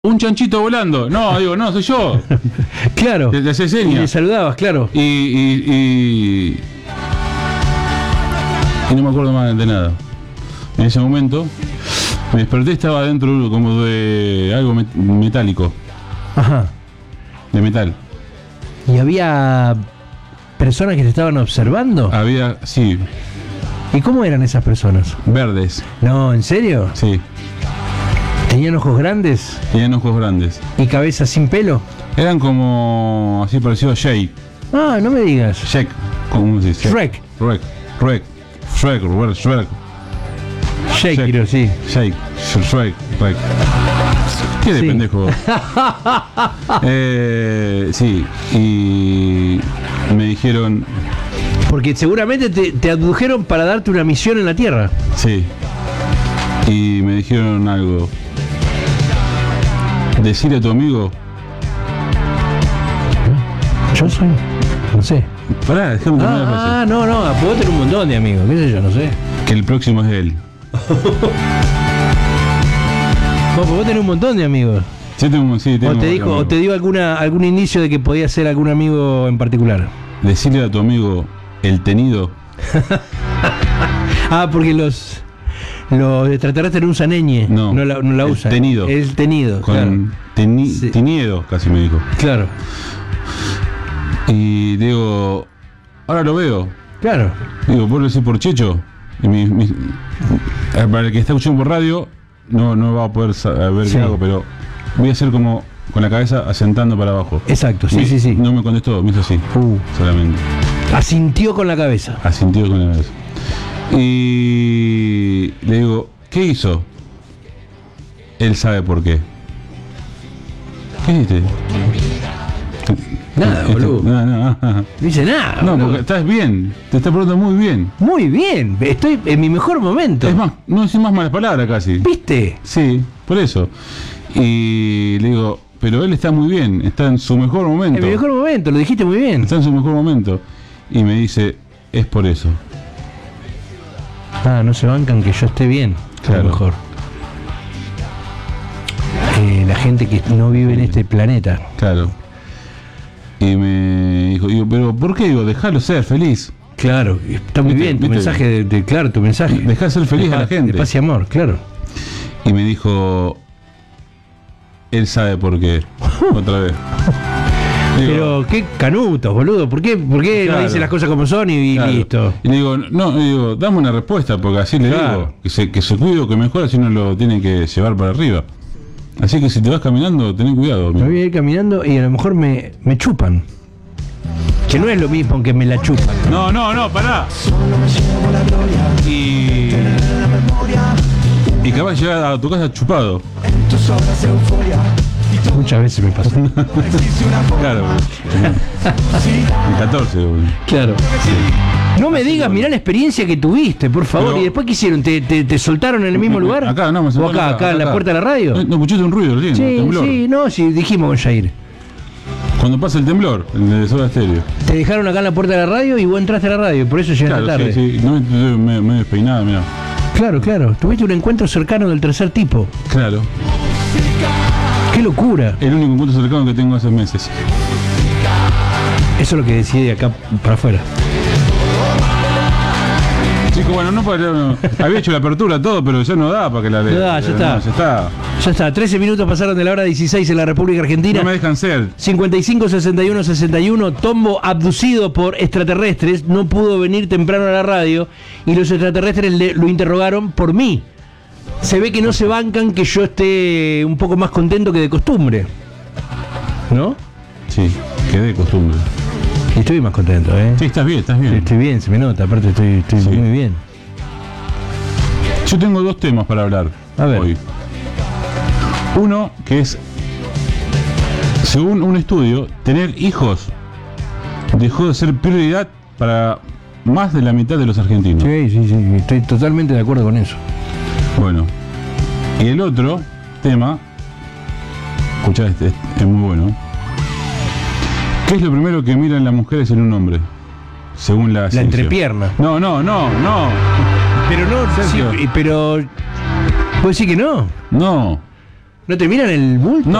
un chanchito volando. No, digo, no, soy yo. Claro. Te hacía señas. Y le saludabas, claro. Y no me acuerdo más de nada. En ese momento me desperté, estaba dentro como de algo metálico. Ajá. De metal. ¿Y había personas que te estaban observando? Había, sí, ¿Y cómo eran esas personas? verdes. No, ¿en serio? Sí, ¿Tenían ojos grandes tenían ojos grandes. y cabeza sin pelo? Eran como así parecido a Shake. Ah, no me digas. Shake. ¿Cómo se dice? Shrek. Shrek. Shake, quiero, sí. Shake. Shrek. ¿Qué de Sí. pendejo? Sí, y me dijeron, Porque seguramente te abdujeron para darte una misión en la Tierra. sí, y me dijeron algo. Decirle a tu amigo, Yo soy. No sé. pará, déjame terminar la frase, No, puedo tener un montón de amigos, qué sé yo, no sé. que el próximo es él. No, puedo tener un montón de amigos. Sí, tengo O te varios dijo, o amigos. te dio algún indicio de que podía ser algún amigo en particular. Decirle a tu amigo, el tenido. Ah, porque los extraterrestres no usan ñ. No, la el usan. tenido. El tenido, Con Sí. tiniedo, casi me dijo. claro. Y digo, ahora lo veo. Claro. Digo, ¿vos lo decís por Checho? Y para el que está escuchando por radio, no va a poder ver Sí. qué hago, pero voy a hacer como con la cabeza asentando para abajo. Exacto, sí. No me contestó, me hizo así, solamente. Asintió con la cabeza. Asintió con la cabeza. Y le digo, ¿qué hizo? Él sabe por qué. ¿Qué hiciste? Nada, boludo. No. No dice nada. No, boludo. porque estás bien, te está preguntando muy bien. Muy bien, estoy en mi mejor momento. Es más, no decís más malas palabras casi. ¿Viste? Sí, por eso. Y le digo, pero él está muy bien, está en su mejor momento. En mi mejor momento, lo dijiste muy bien. Está en su mejor momento. Y me dice, es por eso. Ah, no se bancan que yo esté bien. Claro. A lo mejor. La gente que no vive en este planeta. Claro. Y me dijo, pero ¿por qué? Digo, déjalo ser feliz. Claro, está muy ¿Viste? bien tu ¿Viste? mensaje, claro, tu mensaje. Dejá ser feliz a la gente. De paz y amor, claro. Y me dijo, él sabe por qué. Otra vez. Digo, Pero qué canutos, boludo. ¿Por qué Claro. no dice las cosas como son y claro. listo? Y le digo, no, dame una respuesta, porque así le Claro. digo, que se cuide, que mejora, si no lo tiene que llevar para arriba. Así que si te vas caminando, ten cuidado. Me amigo. voy a ir caminando y a lo mejor me chupan. Que no es lo mismo que me la chupan. No, pará. Y capaz llegar a tu casa chupado. Muchas veces me pasa. Claro. En 14, boludo. Claro. No me digas, mirá la experiencia que tuviste, por favor. Pero- ¿Y después qué hicieron? ¿Te soltaron en el mismo lugar? Acá, no, me ¿O sentaron acá en la puerta de la radio? No, escuchaste un ruido recién, Sí, temblor. sí, no, sí, dijimos con Jair. Cuando pasa el temblor, el de Soda Stereo. Te dejaron acá en la puerta de la radio y vos entraste a la radio, por eso llegaste Claro, tarde. sí. No me despeinado, mirá. Claro. Tuviste un encuentro cercano del tercer tipo. Claro. ¡Qué locura! El único encuentro cercano que tengo hace meses. Eso es lo que decidí de acá para afuera. Chicos, bueno, no. Había hecho la apertura, todo, pero ya no da para que la lea. No da, ya está. Ya está. Ya está, 13 minutos pasaron de la hora 16 en la República Argentina. No me dejan ser. 55 61 61, Tombo abducido por extraterrestres, no pudo venir temprano a la radio y los extraterrestres lo interrogaron por mí. Se ve que no se bancan que yo esté un poco más contento que de costumbre. ¿No? Sí, quedé de costumbre. Y estoy más contento, ¿eh? Sí, estás bien. Estoy bien, se me nota, aparte estoy Sí. muy bien. Yo tengo dos temas para hablar A ver. hoy. Uno, que es, según un estudio, tener hijos dejó de ser prioridad para más de la mitad de los argentinos. Sí, estoy totalmente de acuerdo con eso. Bueno, y el otro tema, escuchá, este es muy bueno. ¿Qué es lo primero que miran las mujeres en un hombre? Según la La ciencia. entrepierna. No. Pero no, Sergio. sí, pero... ¿Puedo decir que no? No. ¿No te miran el bulto?